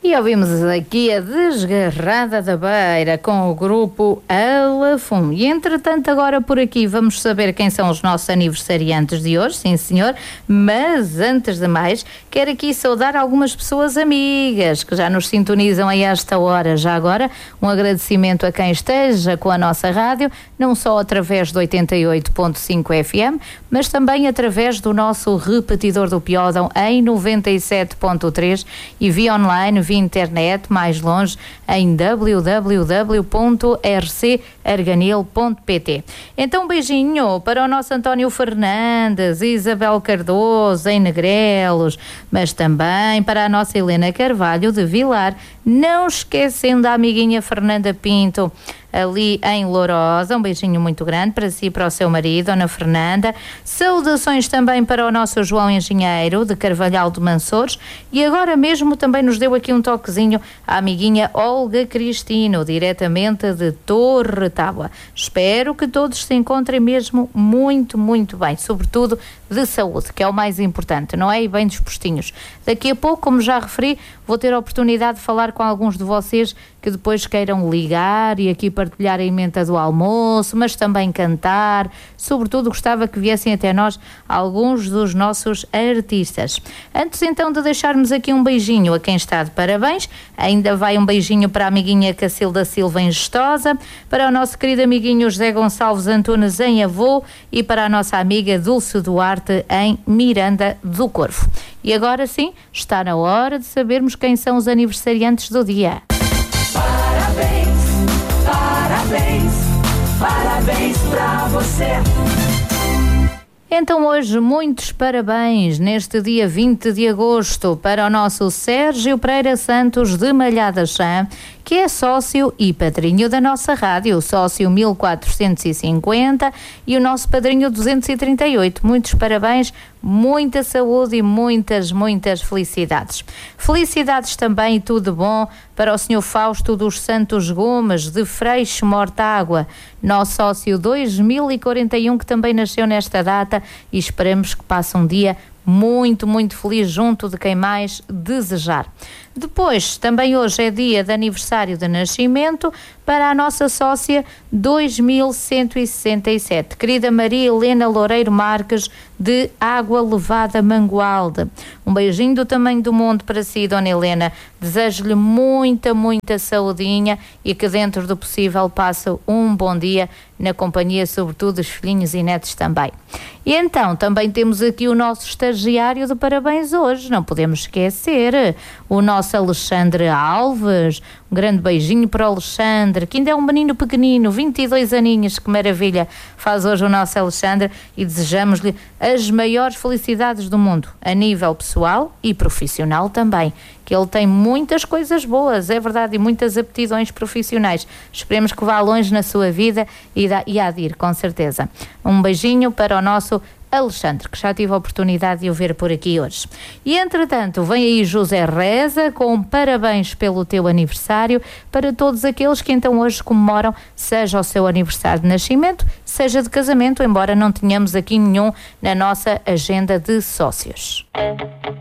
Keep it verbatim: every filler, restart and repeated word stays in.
E ouvimos aqui a Desgarrada da Beira com o grupo Alafum. E entretanto agora por aqui vamos saber quem são os nossos aniversariantes de hoje, sim senhor, mas antes de mais quero aqui saudar algumas pessoas amigas que já nos sintonizam a esta hora. Já agora um agradecimento a quem esteja com a nossa rádio, não só através do oitenta e oito ponto cinco F M, mas também através do nosso repetidor do Piódão em noventa e sete ponto três e via online, via internet, mais longe, em w w w ponto r c arganil ponto p t. Então um beijinho para o nosso António Fernandes, Isabel Cardoso em Negrelos, mas também para a nossa Helena Carvalho de Vilar, não esquecendo a amiguinha Fernanda Pinto ali em Lourosa. Um beijinho muito grande para si e para o seu marido, Ana Fernanda. Saudações também para o nosso João Engenheiro de Carvalhal de Mansores, e agora mesmo também nos deu aqui um toquezinho a amiguinha Olga Cristino, diretamente de Torre Tábua. Espero que todos se encontrem mesmo muito, muito bem, sobretudo de saúde, que é o mais importante, não é? E bem dispostinhos. Daqui a pouco, como já referi, vou ter a oportunidade de falar com alguns de vocês que depois queiram ligar e aqui partilhar a emenda do almoço, mas também cantar. Sobretudo gostava que viessem até nós alguns dos nossos artistas. Antes então de deixarmos aqui um beijinho a quem está de parabéns, ainda vai um beijinho para a amiguinha Cacilda Silva em Gestosa, para o nosso querido amiguinho José Gonçalves Antunes em Avô e para a nossa amiga Dulce Duarte em Miranda do Corvo. E agora sim, está na hora de sabermos quem são os aniversariantes do dia. Parabéns, parabéns, parabéns pra você. Então hoje muitos parabéns neste dia vinte de agosto para o nosso Sérgio Pereira Santos de Malhada Chã, que é sócio e padrinho da nossa rádio, sócio mil quatrocentos e cinquenta e o nosso padrinho duzentos e trinta e oito. Muitos parabéns, muita saúde e muitas, muitas felicidades. Felicidades também e tudo bom para o senhor Fausto dos Santos Gomes, de Freixo Mortágua, nosso sócio dois mil e quarenta e um, que também nasceu nesta data, e esperamos que passe um dia muito, muito feliz junto de quem mais desejar. Depois, também hoje é dia de aniversário de nascimento para a nossa sócia dois mil cento e sessenta e sete, querida Maria Helena Loureiro Marques, de Água Levada Mangualde. Um beijinho do tamanho do mundo para si, dona Helena. Desejo-lhe muita, muita saudinha e que dentro do possível passe um bom dia na companhia, sobretudo, dos filhinhos e netos também. E então, também temos aqui o nosso estagiário de parabéns hoje, não podemos esquecer, o nosso Alexandre Alves. Um grande beijinho para o Alexandre, que ainda é um menino pequenino, vinte e dois aninhos, que maravilha faz hoje o nosso Alexandre, e desejamos-lhe as maiores felicidades do mundo, a nível pessoal e profissional também, que ele tem muitas coisas boas, é verdade, e muitas aptidões profissionais. Esperemos que vá longe na sua vida e, dá, e há de ir, com certeza. Um beijinho para o nosso Alexandre, que já tive a oportunidade de o ver por aqui hoje. E entretanto, vem aí José Reza com parabéns pelo teu aniversário para todos aqueles que então hoje comemoram, seja o seu aniversário de nascimento, seja de casamento, embora não tenhamos aqui nenhum na nossa agenda de sócios.